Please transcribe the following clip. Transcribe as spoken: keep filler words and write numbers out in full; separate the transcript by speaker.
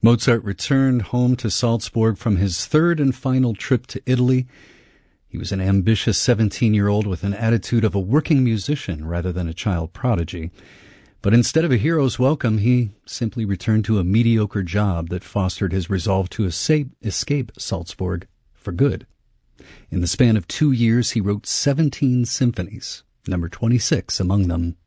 Speaker 1: Mozart returned home to Salzburg from his third and final trip to Italy. He was an ambitious seventeen-year-old with an attitude of a working musician rather than a child prodigy. But instead of a hero's welcome, he simply returned to a mediocre job that fostered his resolve to escape, escape Salzburg for good. In the span of two years, he wrote seventeen symphonies, number twenty-six among them.